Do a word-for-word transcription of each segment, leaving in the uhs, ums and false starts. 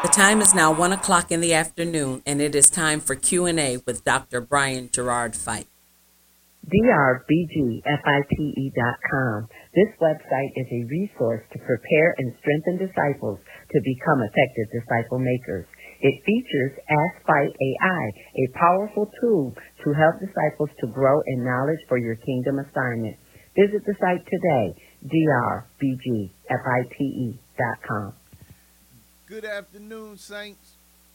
The time is now one o'clock in the afternoon, and it is time for Q and A with Doctor Brian Gerard Fite. D R B G Fite dot com. This website is a resource to prepare and strengthen disciples to become effective disciple makers. It features Ask Fight A I, a powerful tool to help disciples to grow in knowledge for your kingdom assignment. Visit the site today, D R B G Fite dot com. Good afternoon, Saints.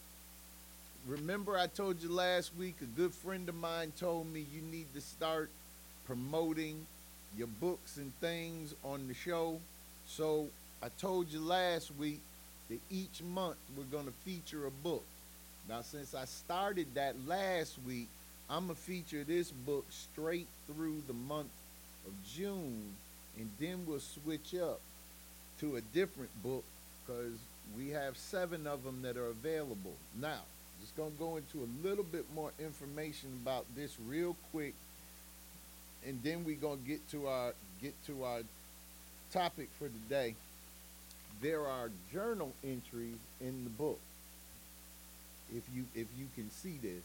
Remember I told you last week a good friend of mine told me you need to start promoting your books and things on the show. So I told you last week that each month we're going to feature a book. Now, since I started that last week, I'm going to feature this book straight through the month of June, and then we'll switch up to a different book because we have seven of them that are available. Now, just going to go into a little bit more information about this real quick, and then we're going to get to our get to our topic for today. There are journal entries in the book, if you if you can see this,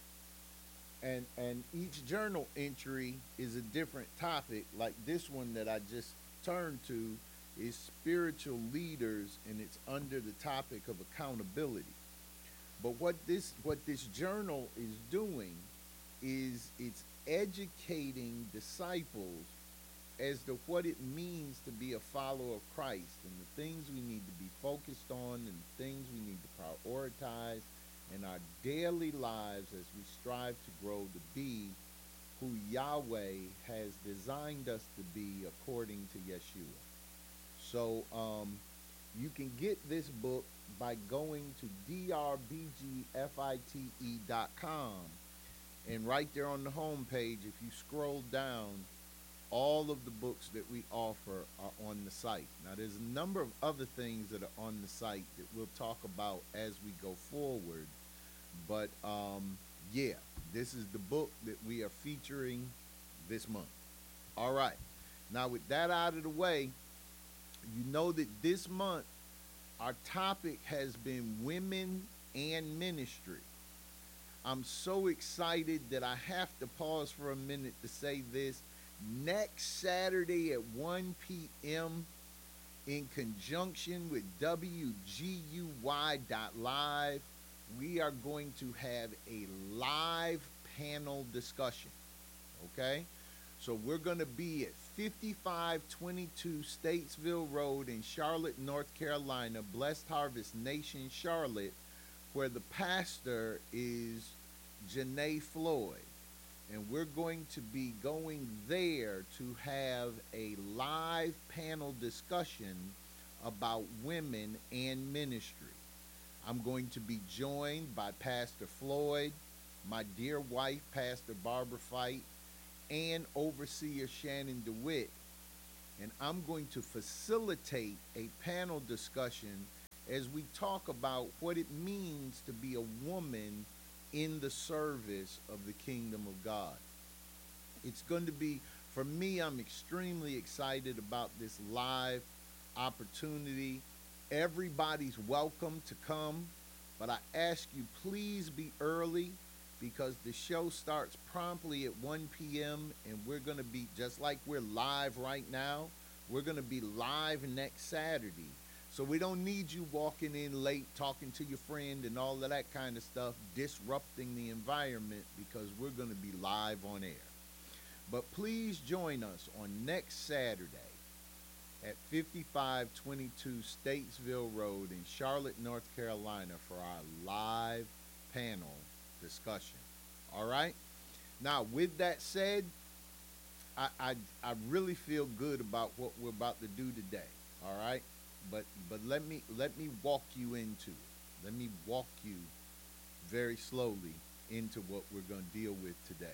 and and each journal entry is a different topic. Like this one that I just turned to is spiritual leaders, and it's under the topic of accountability. But what this what this journal is doing is it's educating disciples as to what it means to be a follower of Christ and the things we need to be focused on and the things we need to prioritize in our daily lives as we strive to grow to be who Yahweh has designed us to be according to Yeshua. So um, you can get this book by going to D R B G Fite dot com, and right there on the home page, if you scroll down, all of the books that we offer are on the site. Now, there's a number of other things that are on the site that we'll talk about as we go forward, but um, yeah, this is the book that we are featuring this month. All right, now with that out of the way, you know that this month our topic has been women and ministry. I'm so excited that I have to pause for a minute to say this. Next Saturday at one p.m. in conjunction with W G U Y dot live, we are going to have a live panel discussion, okay? So we're going to be at fifty-five twenty-two Statesville Road in Charlotte, North Carolina, Blessed Harvest Nation, Charlotte, where the pastor is Janae Floyd. And we're going to be going there to have a live panel discussion about women and ministry. I'm going to be joined by Pastor Floyd, my dear wife, Pastor Barbara Fite, and Overseer Shannon DeWitt. And I'm going to facilitate a panel discussion as we talk about what it means to be a woman in the service of the kingdom of God. It's going to be, for me, I'm extremely excited about this live opportunity. Everybody's welcome to come, but I ask you, please be early, because the show starts promptly at one p.m. and we're going to be, just like we're live right now, we're going to be live next Saturday. So we don't need you walking in late, talking to your friend and all of that kind of stuff, disrupting the environment, because we're going to be live on air. But please join us on next Saturday at fifty-five twenty-two Statesville Road in Charlotte, North Carolina for our live panel discussion. All right? Now, with that said, I, I, I really feel good about what we're about to do today. All right? But but let me let me walk you into it. Let me walk you very slowly into what we're going to deal with today.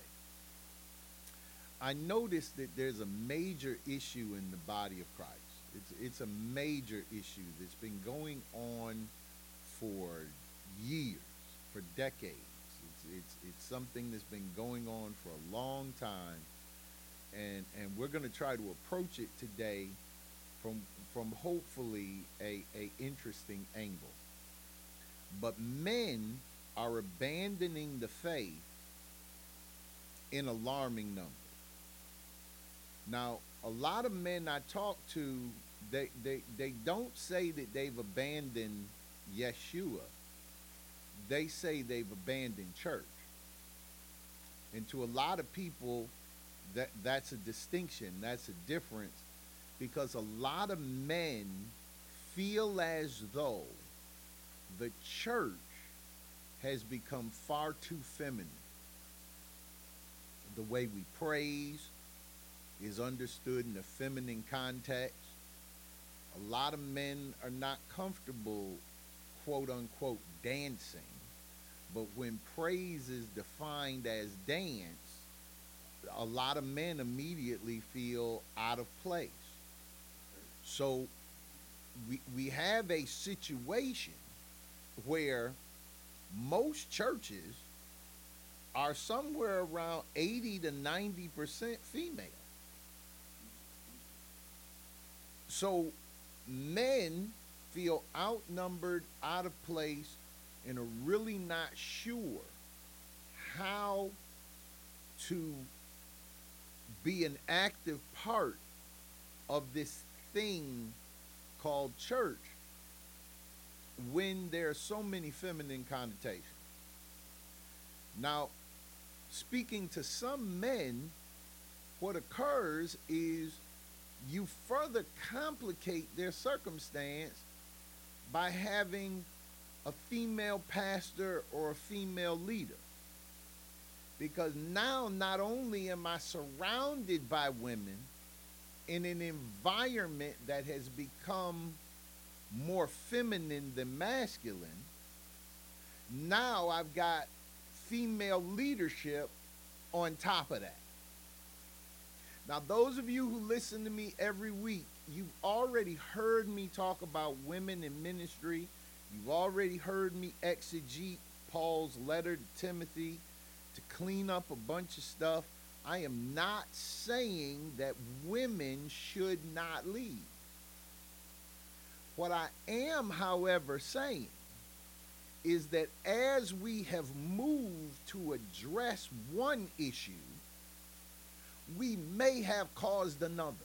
I noticed that there's a major issue in the body of Christ. It's it's a major issue that's been going on for years, for decades. It's it's it's something that's been going on for a long time, and and we're going to try to approach it today from from hopefully a, a interesting angle. But men are abandoning the faith in alarming numbers. Now, a lot of men I talk to, they, they, they don't say that they've abandoned Yeshua. They say they've abandoned church. And to a lot of people, that, that's a distinction, that's a difference, because a lot of men feel as though the church has become far too feminine. The way we praise is understood in a feminine context. A lot of men are not comfortable, quote unquote, dancing. But when praise is defined as dance, a lot of men immediately feel out of place. So we, we have a situation where most churches are somewhere around eighty to ninety percent female. So men feel outnumbered, out of place, and are really not sure how to be an active part of this thing called church when there are so many feminine connotations. Now, speaking to some men, what occurs is you further complicate their circumstance by having a female pastor or a female leader. Because now not only am I surrounded by women in an environment that has become more feminine than masculine, now I've got female leadership on top of that. Now, those of you who listen to me every week, you've already heard me talk about women in ministry. You've already heard me exegete Paul's letter to Timothy to clean up a bunch of stuff. I am not saying that women should not lead. What I am, however, saying is that as we have moved to address one issue, we may have caused another.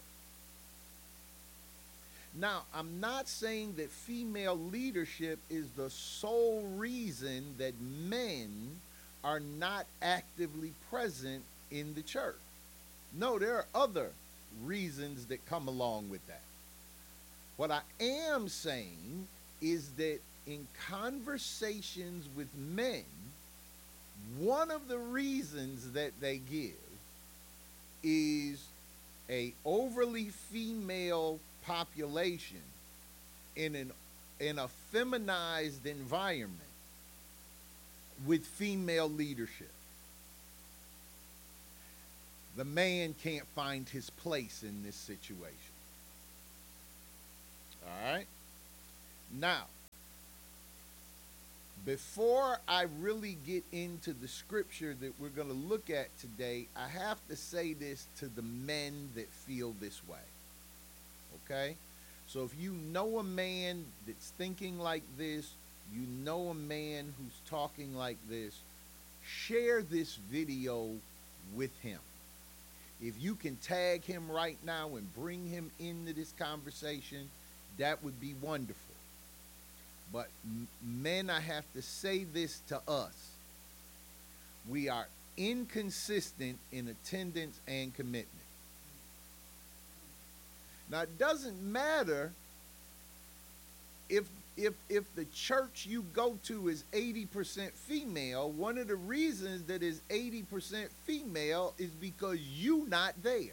Now, I'm not saying that female leadership is the sole reason that men are not actively present in the church. No, there are other reasons that come along with that. What I am saying is that in conversations with men, one of the reasons that they give is a overly female population in an in a feminized environment with female leadership. The man can't find his place in this situation. All right? Now, before I really get into the scripture that we're going to look at today, I have to say this to the men that feel this way. Okay? So if you know a man that's thinking like this, you know a man who's talking like this, share this video with him. If you can tag him right now and bring him into this conversation, that would be wonderful. But men, I have to say this to us. We are inconsistent in attendance and commitment. Now, it doesn't matter if if if the church you go to is eighty percent female. One of the reasons that is eighty percent female is because you not there.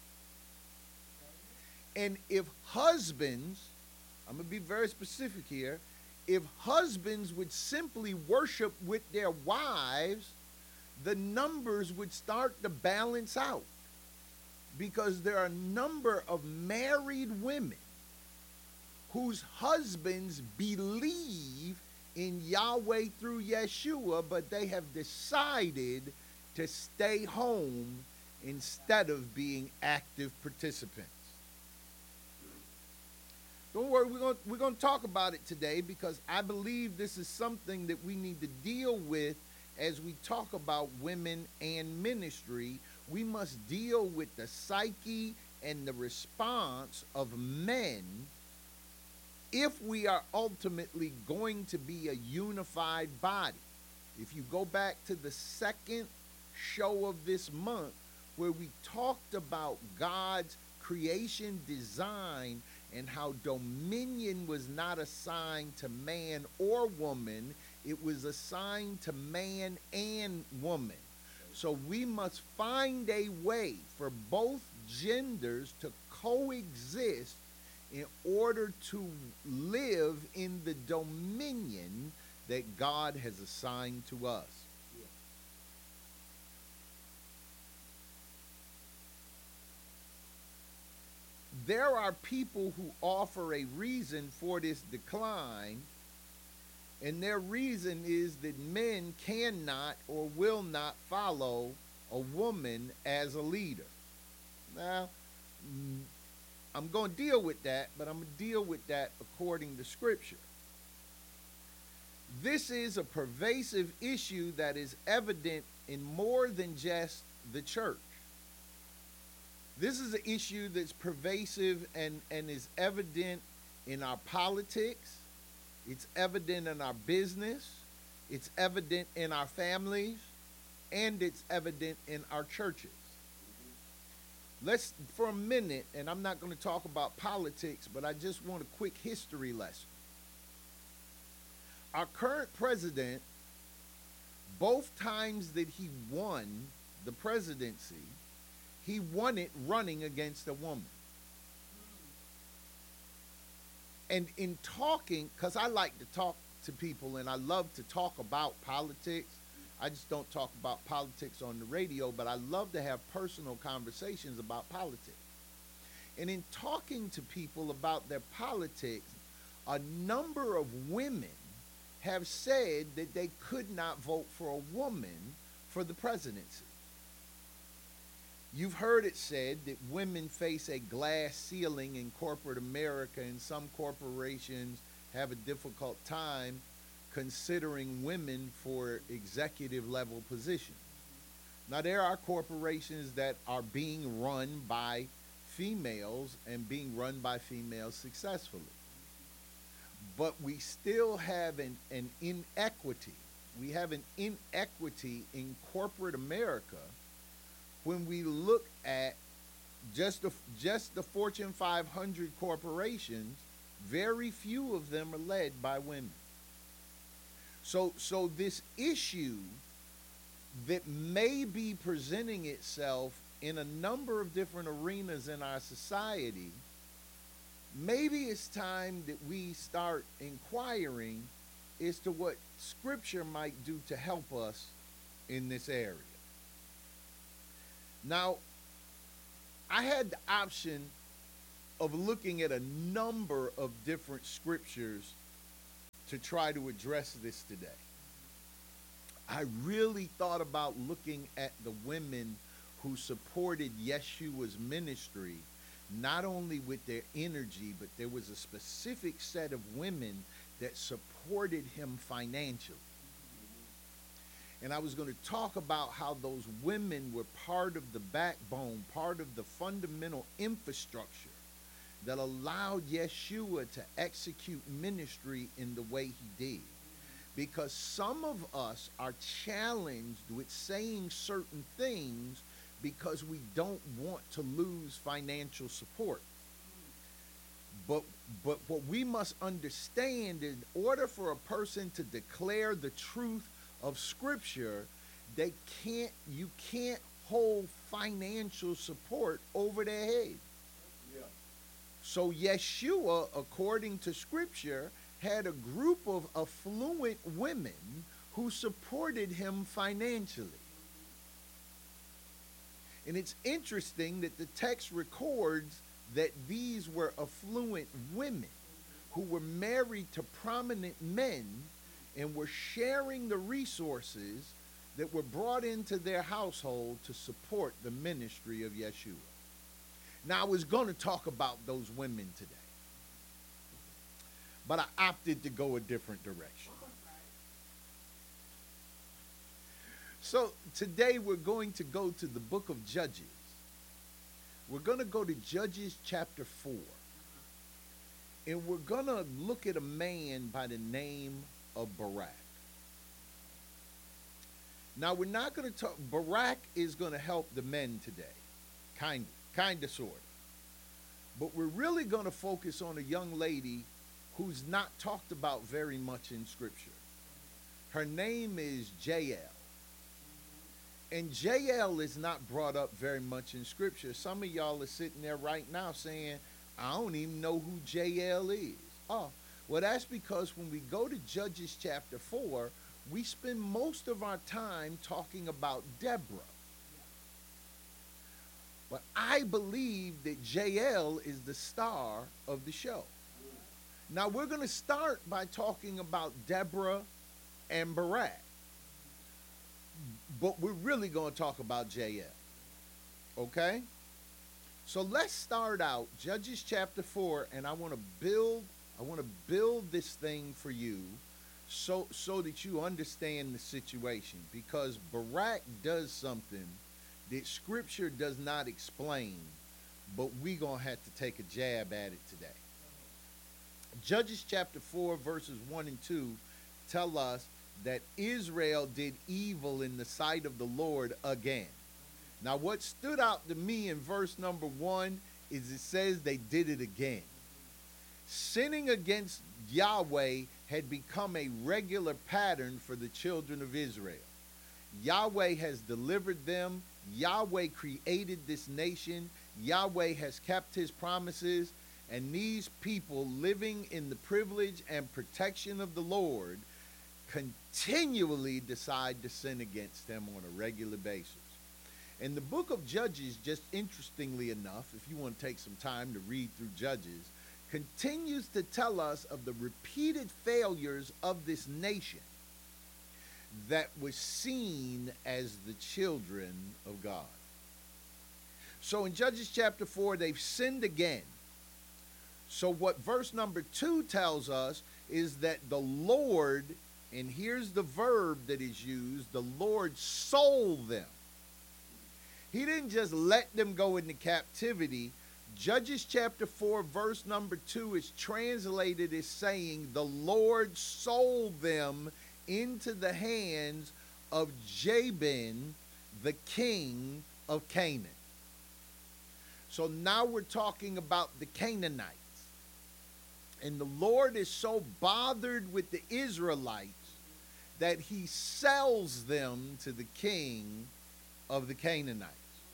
And if husbands, I'm going to be very specific here, if husbands would simply worship with their wives, the numbers would start to balance out. Because there are a number of married women whose husbands believe in Yahweh through Yeshua, but they have decided to stay home instead of being active participants. Don't worry, we're going we're going to talk about it today because I believe this is something that we need to deal with as we talk about women and ministry. We must deal with the psyche and the response of men if we are ultimately going to be a unified body. If you go back to the second show of this month where we talked about God's creation design and how dominion was not assigned to man or woman, it was assigned to man and woman. So we must find a way for both genders to coexist in order to live in the dominion that God has assigned to us. There are people who offer a reason for this decline, and their reason is that men cannot or will not follow a woman as a leader. Now, I'm going to deal with that, but I'm going to deal with that according to Scripture. This is a pervasive issue that is evident in more than just the church. This is an issue that's pervasive and, and is evident in our politics. It's evident in our business. It's evident in our families. And it's evident in our churches. Let's, for a minute, and I'm not going to talk about politics, but I just want a quick history lesson. Our current president, both times that he won the presidency, he won it running against a woman. And in talking, because I like to talk to people and I love to talk about politics. I just don't talk about politics on the radio, but I love to have personal conversations about politics. And in talking to people about their politics, a number of women have said that they could not vote for a woman for the presidency. You've heard it said that women face a glass ceiling in corporate America, and some corporations have a difficult time considering women for executive level positions. Now, there are corporations that are being run by females and being run by females successfully. But we still have an, an inequity. We have an inequity in corporate America. When we look at just the, just the Fortune five hundred corporations, very few of them are led by women. So, so this issue that may be presenting itself in a number of different arenas in our society, maybe it's time that we start inquiring as to what Scripture might do to help us in this area. Now, I had the option of looking at a number of different scriptures to try to address this today. I really thought about looking at the women who supported Yeshua's ministry, not only with their energy, but there was a specific set of women that supported him financially. And I was going to talk about how those women were part of the backbone, part of the fundamental infrastructure that allowed Yeshua to execute ministry in the way he did. Because some of us are challenged with saying certain things because we don't want to lose financial support. But, but what we must understand is in order for a person to declare the truth of Scripture, they can't, you can't hold financial support over their head. Yeah. So Yeshua, according to Scripture, had a group of affluent women who supported him financially. And it's interesting that the text records that these were affluent women who were married to prominent men and were sharing the resources that were brought into their household to support the ministry of Yeshua. Now, I was going to talk about those women today. but I opted to go a different direction. So today we're going to go to the book of Judges. We're going to go to Judges chapter four. And we're going to look at a man by the name of Barak. Now, we're not going to talk, Barak is going to help the men today. Kind of, kind of, sort of. But we're really going to focus on a young lady who's not talked about very much in Scripture. Her name is Jael. And Jael is not brought up very much in Scripture. Some of y'all are sitting there right now saying, I don't even know who Jael is. Oh, well, that's because when we go to Judges chapter four, we spend most of our time talking about Deborah. But I believe that Jael is the star of the show. Now, we're going to start by talking about Deborah and Barak. But we're really going to talk about Jael. Okay? So let's start out Judges chapter four, and I want to build I want to build this thing for you so so that you understand the situation, because Barak does something that Scripture does not explain, but we're going to have to take a jab at it today. Judges chapter four verses one and two tell us that Israel did evil in the sight of the Lord again. Now, what stood out to me in verse number one is it says they did it again. Sinning against Yahweh had become a regular pattern for the children of Israel. Yahweh has delivered them. Yahweh created this nation. Yahweh has kept his promises. And these people living in the privilege and protection of the Lord continually decide to sin against him on a regular basis. And the book of Judges, just interestingly enough, if you want to take some time to read through Judges, continues to tell us of the repeated failures of this nation that was seen as the children of God. So in Judges chapter four, they've sinned again. So what verse number two tells us is that the Lord, and here's the verb that is used, the Lord sold them. He didn't just let them go into captivity. Judges chapter four, verse number two is translated as saying, the Lord sold them into the hands of Jabin, the king of Canaan. So now we're talking about the Canaanites. And the Lord is so bothered with the Israelites that he sells them to the king of the Canaanites.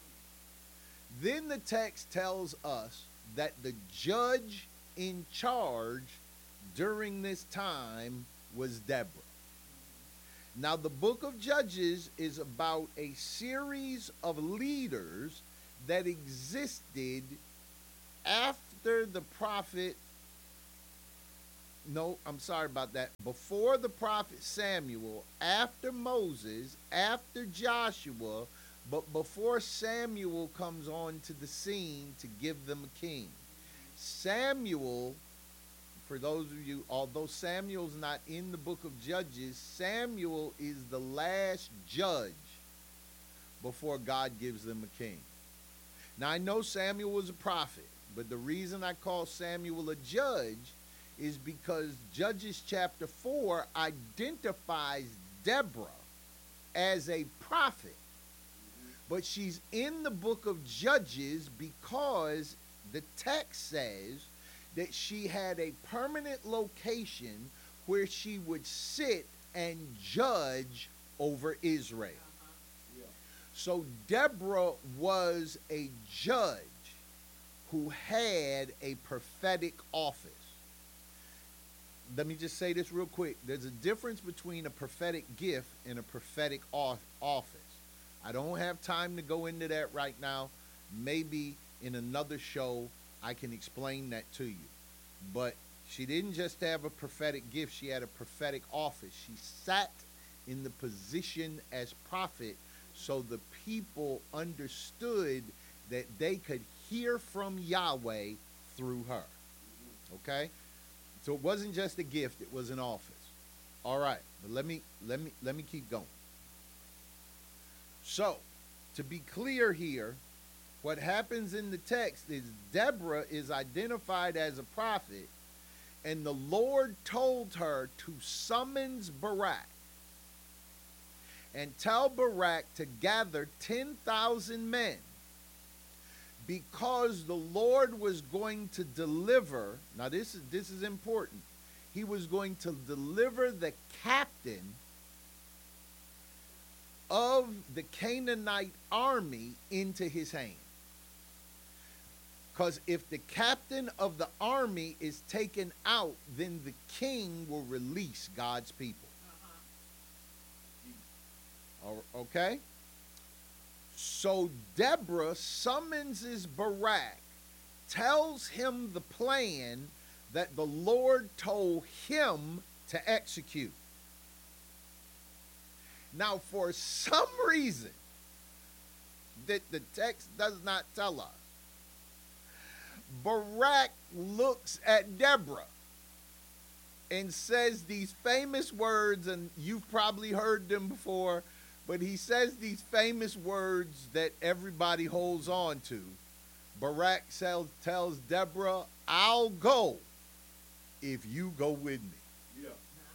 Then the text tells us that the judge in charge during this time was Deborah. Now, the book of Judges is about a series of leaders that existed after the prophet, no, I'm sorry about that, before the prophet Samuel, after Moses, after Joshua, but before Samuel comes on to the scene to give them a king. Samuel, for those of you, although Samuel's not in the book of Judges, Samuel is the last judge before God gives them a king. Now, I know Samuel was a prophet, but the reason I call Samuel a judge is because Judges chapter four identifies Deborah as a prophet. But she's in the book of Judges because the text says that she had a permanent location where she would sit and judge over Israel. So Deborah was a judge who had a prophetic office. Let me just say this real quick. There's a difference between a prophetic gift and a prophetic office. I don't have time to go into that right now. Maybe in another show I can explain that to you. But she didn't just have a prophetic gift, she had a prophetic office. She sat in the position as prophet so the people understood that they could hear from Yahweh through her. Okay? So it wasn't just a gift, it was an office. All right, but let me let me let me keep going. So, to be clear here, what happens in the text is Deborah is identified as a prophet, and the Lord told her to summons Barak and tell Barak to gather ten thousand men, because the Lord was going to deliver. Now this is this is important. He was going to deliver the captain of the Canaanite army into his hand. Because if the captain of the army is taken out, then the king will release God's people. Uh-huh. Okay? So Deborah summons Barak, tells him the plan that the Lord told him to execute. Now, for some reason that the text does not tell us, Barak looks at Deborah and says these famous words, and you've probably heard them before, but he says these famous words that everybody holds on to. Barak tells Deborah, I'll go if you go with me. Yeah.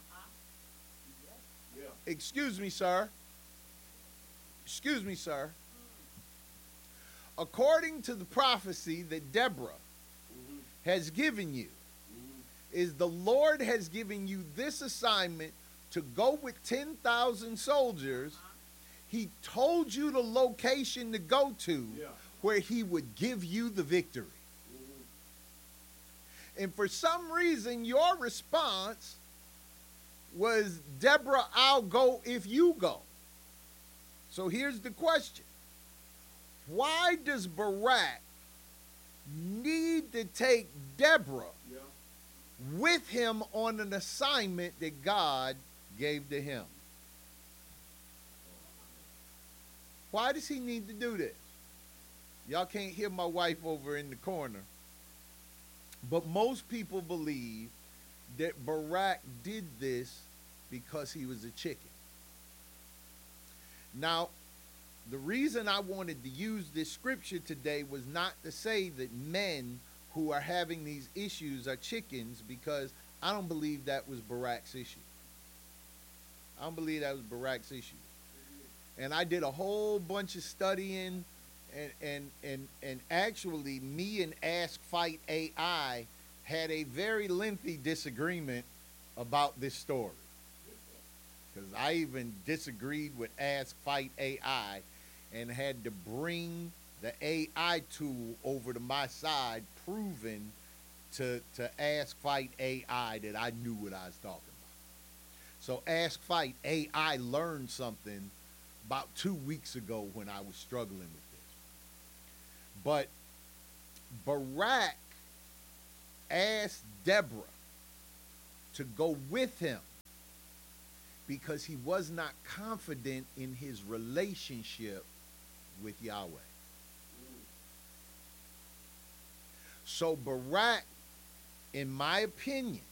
Yeah. Excuse me, sir. Excuse me, sir. According to the prophecy that Deborah mm-hmm. has given you, mm-hmm. is the Lord has given you this assignment to go with ten thousand soldiers. Uh-huh. He told you the location to go to yeah. where he would give you the victory. Mm-hmm. And for some reason, your response was, Deborah, I'll go if you go. So here's the question. Why does Barak need to take Deborah yeah. with him on an assignment that God gave to him? Why does he need to do this? Y'all can't hear my wife over in the corner. But most people believe that Barak did this because he was a chicken. Now, the reason I wanted to use this scripture today was not to say that men who are having these issues are chickens, because I don't believe that was Barak's issue. I don't believe that was Barak's issue. And I did a whole bunch of studying, and and and, and actually me and Ask Fight A I had a very lengthy disagreement about this story. Because I even disagreed with Ask Fight A I and had to bring the A I tool over to my side, proving to, to Ask Fight A I that I knew what I was talking about. So Ask Fight A I learned something about two weeks ago when I was struggling with this. But Barak asked Deborah to go with him because he was not confident in his relationship with Yahweh. So Barak, in my opinion,